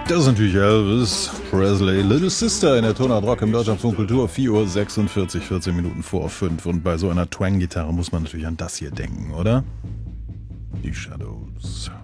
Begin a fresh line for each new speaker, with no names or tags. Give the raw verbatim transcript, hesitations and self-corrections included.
Das ist natürlich Elvis Presley, Little Sister in der Tonart Rock im Deutschlandfunk Kultur, vier Uhr sechsundvierzig, vierzehn Minuten vor fünf. Und bei so einer Twang-Gitarre muss man natürlich an das hier denken, oder? Die Shadows.